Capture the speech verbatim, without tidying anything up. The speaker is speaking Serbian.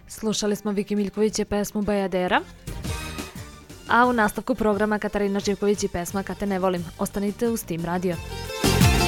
Slušali smo Viki Miljković i pesmu Bajadera. A u nastavku programa Katarina Živković i pesma Kad te ne volim. Ostanite uz Tim radio.